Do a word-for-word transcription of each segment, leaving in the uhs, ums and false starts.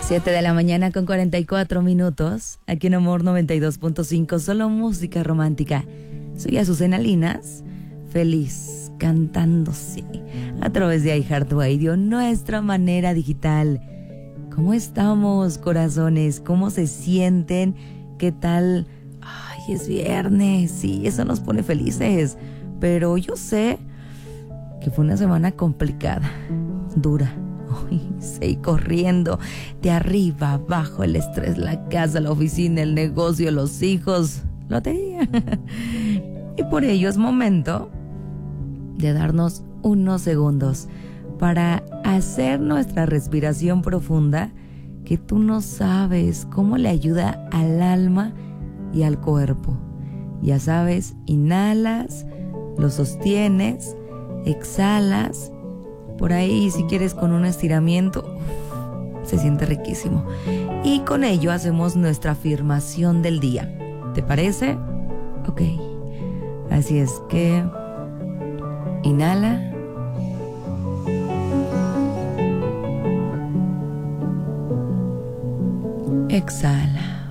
Siete de la mañana con cuarenta y cuatro minutos, aquí en Amor noventa y dos punto cinco, solo música romántica. Soy Azucena Linas, feliz, cantándose a través de iHeartRadio, nuestra manera digital. ¿Cómo estamos, corazones? ¿Cómo se sienten? ¿Qué tal? Ay, es viernes, sí, eso nos pone felices. Pero yo sé que fue una semana complicada, dura. Ay, seguí corriendo de arriba abajo, el estrés, la casa, la oficina, el negocio, los hijos, lotería. Y por ello es momento de darnos unos segundos para hacer nuestra respiración profunda, que tú no sabes cómo le ayuda al alma y al cuerpo. Ya sabes, inhalas, lo sostienes, exhalas. Por ahí, si quieres, con un estiramiento, uf, se siente riquísimo. Y con ello hacemos nuestra afirmación del día. ¿Te parece? Ok. Así es que inhala. Exhala.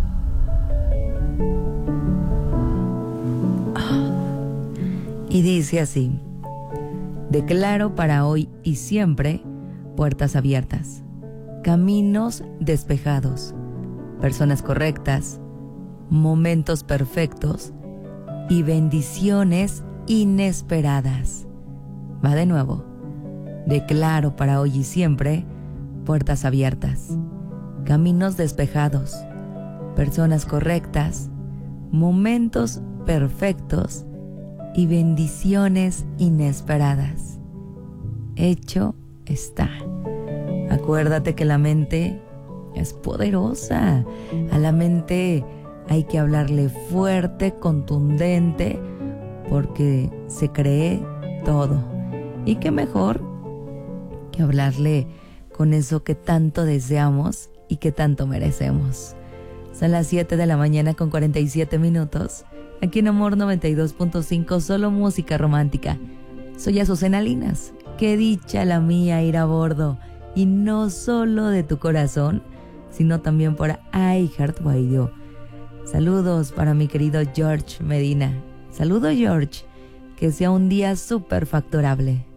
Ah. Y dice así: declaro para hoy y siempre puertas abiertas, caminos despejados, personas correctas, momentos perfectos y bendiciones inesperadas. Va de nuevo. Declaro para hoy y siempre puertas abiertas, caminos despejados, personas correctas, momentos perfectos y bendiciones inesperadas. Hecho está. Acuérdate que la mente es poderosa. A la mente hay que hablarle fuerte, contundente, porque se cree todo. Y qué mejor que hablarle con eso que tanto deseamos y que tanto merecemos. Son las siete de la mañana con cuarenta y siete minutos. Aquí en Amor noventa y dos punto cinco, solo música romántica. Soy Azucena Linas. Qué dicha la mía ir a bordo. Y no solo de tu corazón, sino también por iHeartRadio. Saludos para mi querido George Medina. Saludo, George. Que sea un día súper factorable.